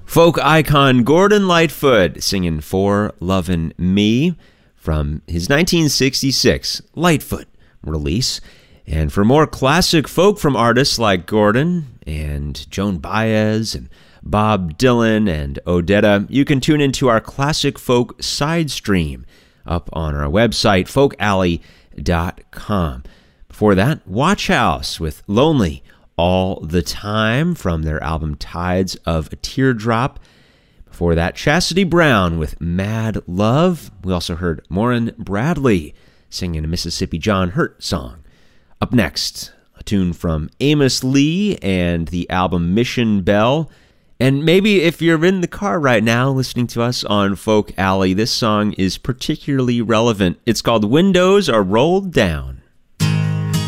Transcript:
Folk icon Gordon Lightfoot singing For Lovin' Me from his 1966 Lightfoot release. And for more classic folk from artists like Gordon and Joan Baez and Bob Dylan and Odetta, you can tune into our Classic Folk side stream up on our website, folkalley.com. Before that, Watch House with Lonely All the Time from their album Tides of a Teardrop. Before that, Chastity Brown with Mad Love. We also heard Maureen Bradley singing a Mississippi John Hurt song. Up next, a tune from Amos Lee and the album Mission Bell. And maybe if you're in the car right now listening to us on Folk Alley, this song is particularly relevant. It's called Windows Are Rolled Down.